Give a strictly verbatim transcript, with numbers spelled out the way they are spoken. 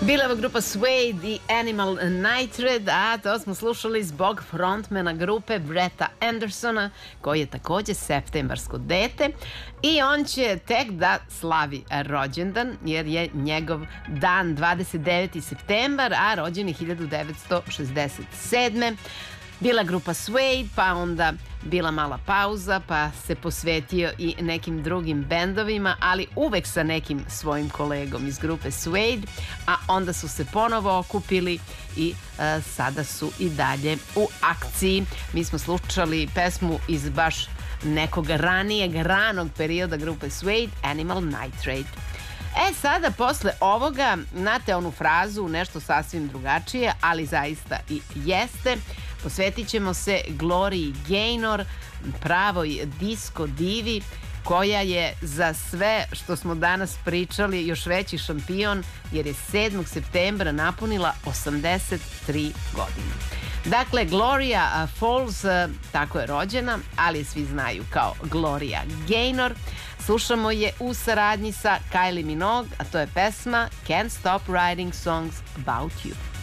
Bila je grupa Suede i Animal Nitrate, a to smo slušali zbog frontmana grupe Bretta Andersona, koji je takođe septembarsko dete i on će tek da slavi rođendan, jer je njegov dan dvadeset deveti septembar, a rođen je hiljadu devetsto šezdeset sedme. Bila grupa Suede, pa onda bila mala pauza, pa se posvetio i nekim drugim bendovima, ali uvek sa nekim svojim kolegom iz grupe Suede, a onda su se ponovo okupili i uh, sada su i dalje u akciji. Mi smo slušali pesmu iz baš nekog ranijeg, ranog perioda grupe Suede, Animal Nitrate. E sada, posle ovoga, znate onu frazu, nešto sasvim drugačije, ali zaista i jeste, posvetit ćemo se Gloriji Gaynor, pravoj disco divi, koja je za sve što smo danas pričali još veći šampion, jer je sedmog septembra napunila osamdeset tri godine. Dakle, Gloria Falls, tako je rođena, ali je svi znaju kao Gloria Gaynor. Slušamo je u saradnji sa Kylie Minogue, a to je pesma Can't Stop Writing Songs About You.